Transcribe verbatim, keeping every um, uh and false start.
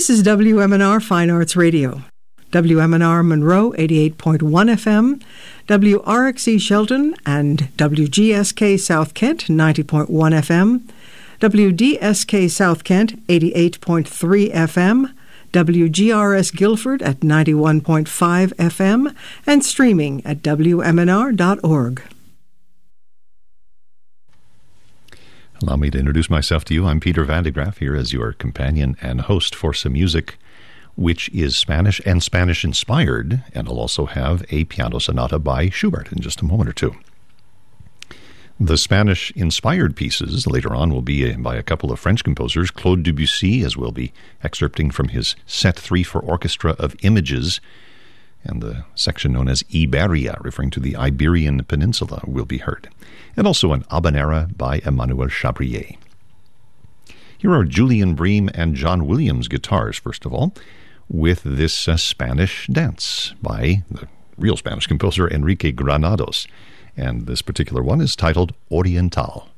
This is W M N R Fine Arts Radio. W M N R Monroe, eighty-eight point one F M, W R X E Shelton and W G S K South Kent, ninety point one F M, W D S K South Kent, eighty-eight point three F M, W G R S Guilford at ninety-one point five F M, and streaming at W M N R dot org. Allow me to introduce myself to you. I'm Peter Van de Graaf, here as your companion and host for some music which is Spanish and Spanish-inspired, and I'll also have a piano sonata by Schubert in just a moment or two. The Spanish-inspired pieces later on will be by a couple of French composers, Claude Debussy, as we'll be excerpting from his Set three for Orchestra of Images, and the section known as Iberia, referring to the Iberian Peninsula, will be heard. And also an habanera by Emmanuel Chabrier. Here are Julian Bream and John Williams guitars, first of all, with this uh, Spanish dance by the real Spanish composer Enrique Granados. And this particular one is titled Oriental.